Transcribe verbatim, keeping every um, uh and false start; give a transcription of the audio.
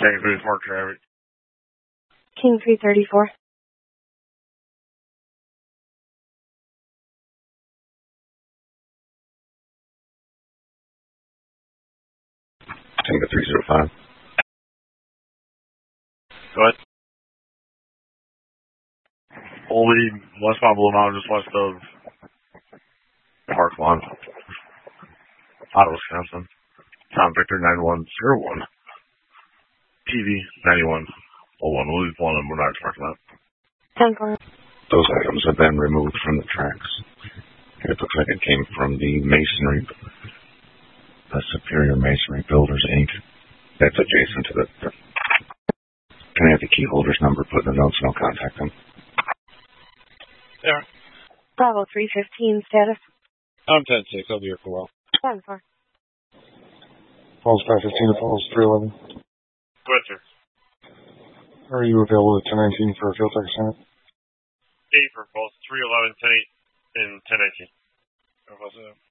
King three four traffic. King three thirty-four. Tango three zero five. Go ahead. Only westbound Blue Mountain, just west of Park Lawn, Ottawa, Wisconsin. Tom Victor nine one zero one. T V ninety-one oh one. We'll leave one and we're not parking lot. ten four. Those items have been removed from the tracks. It looks like it came from the masonry, the Superior Masonry Builders, Incorporated. That's adjacent to the... Can I have the key holder's number put in the notes and I'll contact them? Yeah. Bravo three fifteen, status. I'm ten six. I'll be here for a while. ten four. Falls five fifteen to Falls three eleven. Go ahead, sir. Are you available at ten nineteen for a field tech assignment? eight for both three eleven, ten eight, and ten nineteen.